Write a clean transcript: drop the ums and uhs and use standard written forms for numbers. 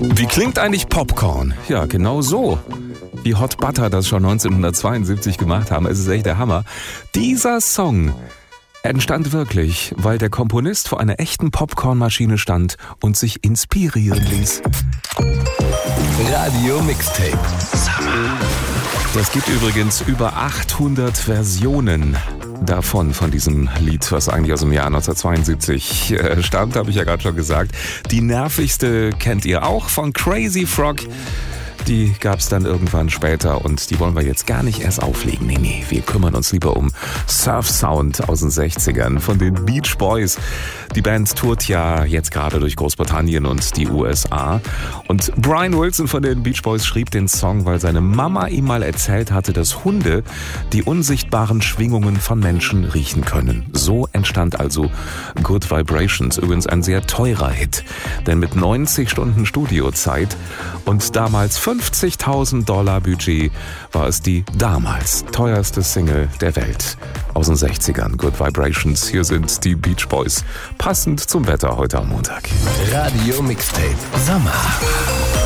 Wie klingt eigentlich Popcorn? Ja, genau so. Wie Hot Butter das schon 1972 gemacht haben. Es ist echt der Hammer. Dieser Song entstand wirklich, weil der Komponist vor einer echten Popcornmaschine stand und sich inspirieren ließ. Radio Mixtape. Summer. Das gibt übrigens über 800 Versionen davon, von diesem Lied, was eigentlich aus dem Jahr 1972 stammt, habe ich ja gerade schon gesagt. Die nervigste kennt ihr auch von Crazy Frog. Die gab es dann irgendwann später und die wollen wir jetzt gar nicht erst auflegen. Nee, wir kümmern uns lieber um Surf Sound aus den 60ern von den Beach Boys. Die Band tourt ja jetzt gerade durch Großbritannien und die USA. Und Brian Wilson von den Beach Boys schrieb den Song, weil seine Mama ihm mal erzählt hatte, dass Hunde die unsichtbaren Schwingungen von Menschen riechen können. So entstand also Good Vibrations. Übrigens ein sehr teurer Hit, denn mit 90 Stunden Studiozeit und damals $50.000 Budget war es die damals teuerste Single der Welt. Aus den 60ern, Good Vibrations. Hier sind die Beach Boys. Passend zum Wetter heute am Montag. Radio Mixtape. Sommer.